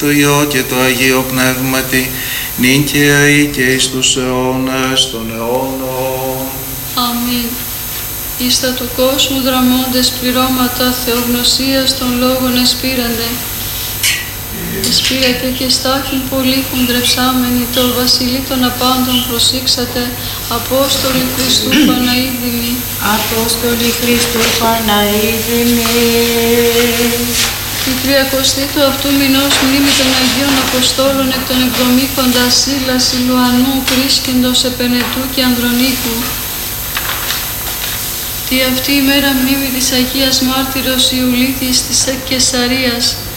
το Υιό και το Αγίο Πνεύματι, νυν και αεί και εις τους αιώνας των αιώνων. Αμήν. Εις τα του κόσμου δραμώντες πληρώματα θεογνωσίας των λόγων εσπήραντε. Εσπήρατε και στάχην πολύ χουντρεψάμενοι, το βασιλεί των απάντων προσήξατε, Απόστολοι Χριστού Παναίδημοι. Απόστολοι Χριστού Παναίδημοι. Η 30η του αυτού μηνός μνήμη των Αγίων Αποστόλων εκ των 70 Σίλα, Σιλουανού, Κρίσκεντος, Επενετού και Ανδρονίκου. Τι αυτή η μέρα μνήμη της Αγίας Μάρτυρος Ιουλίθης της Κεσαρίας,